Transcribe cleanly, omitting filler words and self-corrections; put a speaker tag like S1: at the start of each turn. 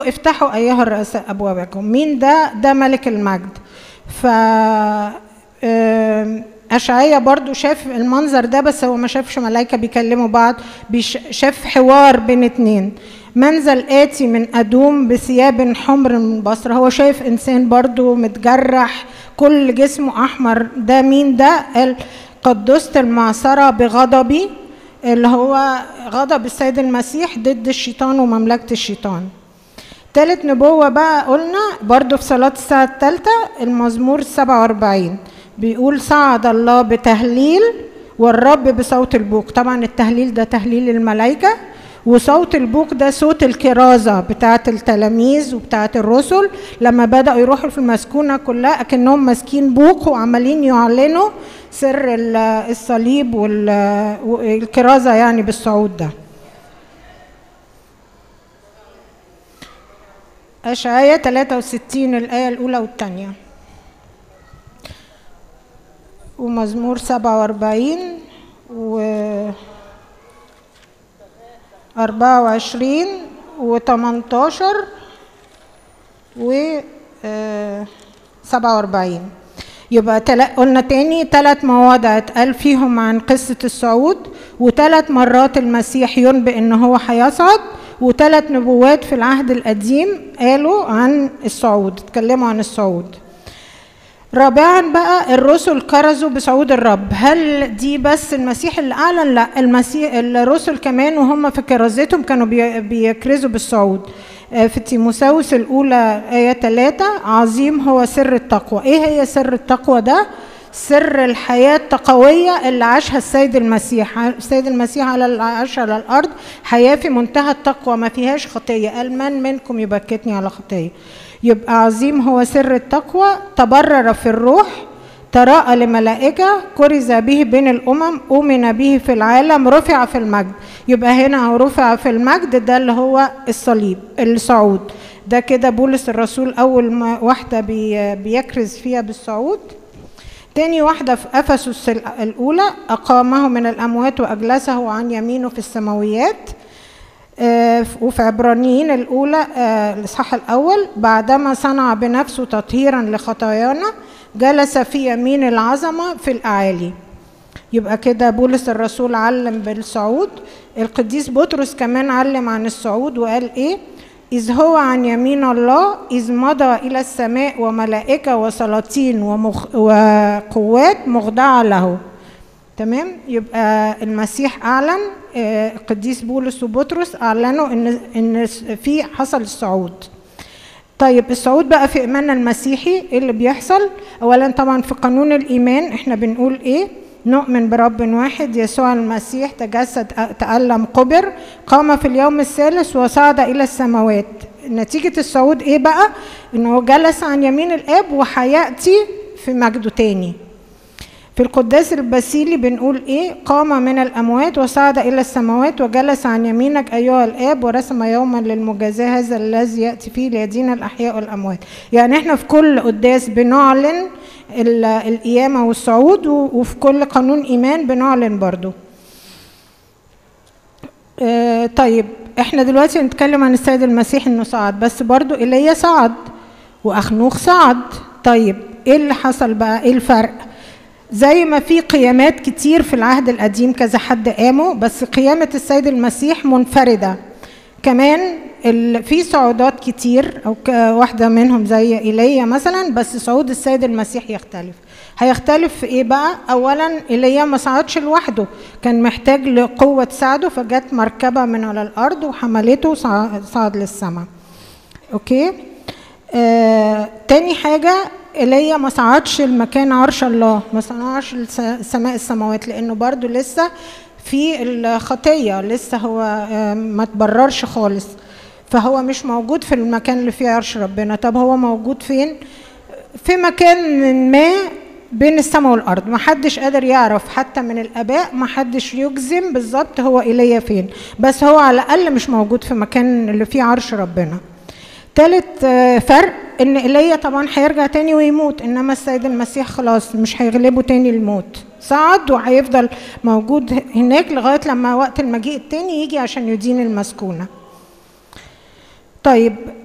S1: افتحوا أيها الرؤساء أبوابكم. مين ده؟ ده ملك المجد. ف أشعيا برضو شاف المنظر ده، بس هو ما شافش ملائكة بيكلموا بعض، شاف حوار بين اتنين. منزل آتي من أدوم بثياب حمر من بصرة. هو شايف إنسان برضو متجرح كل جسمه أحمر. ده مين ده؟ قال قد دست المعصرة بغضبي، اللي هو غضب السيد المسيح ضد الشيطان ومملكة الشيطان. تالت نبوة بقى قلنا برضو في صلاة الساعة الثالثة، المزمور 47 بيقول صعد الله بتهليل والرب بصوت البوق. طبعا التهليل ده تهليل الملائكة، وصوت البوق ده صوت الكرازة بتاعة التلاميذ وبتاعة الرسل لما بدأوا يروحوا في المسكونة كلها أكنهم ماسكين بوق وعمالين يعلنوا سر الصليب والكرازة يعني بالصعود ده. أشعيا 63 الآية الأولى والثانية، ومزمور 47 و24 و18 و47. يبقى قلنا تاني 3 مواضع اتقال فيهم عن قصة الصعود، و3 مرات المسيح ينبئ ان هو هيصعد، و3 نبوات في العهد القديم قالوا عن الصعود، اتكلموا عن الصعود. رابعا بقى الرسل كرزوا بصعود الرب. هل دي بس المسيح اللي اعلن؟ لا، المسيح الرسل كمان وهم في كرازتهم كانوا بيكرزوا بالصعود. في تيموثاوس الاولى آية 3 عظيم هو سر التقوى. ايه هي سر التقوى ده؟ سر الحياة التقوية اللي عاشها السيد المسيح. السيد المسيح عاش على الأرض حياة في منتهى التقوى ما فيهاش خطية. قال من منكم يبكتني على خطية. يبقى عظيم هو سر التقوى. تبرر في الروح، تراءى لملائكة، كرز به بين الأمم، أؤمن به في العالم، رفع في المجد. يبقى هنا رفع في المجد ده اللي هو الصليب، الصعود ده. كده بولس الرسول أول واحدة بيكرز فيها بالصعود. تاني واحدة في أفسس الأولى أقامه من الأموات وأجلسه عن يمينه في السماويات. وفي عبرانيين الأولى الإصحاح الأول بعدما صنع بنفسه تطهيرا لخطايانا جلس في يمين العظمة في الأعالي. يبقى كده بولس الرسول علم بالصعود. القديس بطرس كمان علم عن الصعود وقال إيه؟ إذ هو عن يمين الله إذ مضى إلى السماء وملائكة وسلاطين وقوات مخضعة له. تمام؟ يبقى المسيح أعلن، القديس بولس وبطرس أعلنوا إن في حصل الصعود. طيب الصعود بقى في إيماننا المسيحي إيه اللي بيحصل؟ أولا طبعا في قانون الإيمان إحنا بنقول إيه؟ نؤمن برب واحد يسوع المسيح تجسد تألم قبر قام في اليوم الثالث وصعد إلى السماوات. نتيجة الصعود إيه بقى؟ إنه جلس عن يمين الآب وحيأتي في مجده تاني. في القداس الباسيلي بنقول إيه؟ قام من الأموات وصعد إلى السماوات وجلس عن يمينك أيها الآب ورسم يوما للمجازاة هذا الذي يأتي فيه ليدين الأحياء والأموات. يعني إحنا في كل قداس بنعلن القيامة والصعود، وفي كل قانون إيمان بنعلن برضو. طيب احنا دلوقتي نتكلم عن السيد المسيح انه صعد، بس برضو إيليا صعد وأخنوخ صعد. طيب ايه اللي حصل بقى؟ ايه الفرق؟ زي ما في قيامات كتير في العهد القديم كذا حد قاموا، بس قيامة السيد المسيح منفردة. كمان في صعودات كتير أو واحدة منهم زي إيليا مثلا، بس صعود السيد المسيح يختلف. هيختلف في إيه بقى؟ أولا إيليا ما صعدش لوحده، كان محتاج لقوة تساعده، فجت مركبة من على الأرض وحملته صعد للسماء. أوكي. تاني حاجة إيليا ما صعدش المكان عرش الله، ما صعدش سماء السماوات، لأنه برضو لسه في الخطية، لسه هو ما تبررش خالص، فهو مش موجود في المكان اللي فيه عرش ربنا. طب هو موجود فين؟ في مكان ما بين السماء والأرض، ما حدش قادر يعرف حتى من الآباء، ما حدش يجزم بالظبط هو إيليا فين، بس هو على الأقل مش موجود في مكان اللي فيه عرش ربنا. ثالث فرق ان ايليا طبعا هيرجع تاني ويموت، انما السيد المسيح خلاص مش هيغلبه تاني الموت، صعد وهيفضل موجود هناك لغايه لما وقت المجيء التاني يجي عشان يدين المسكونه. طيب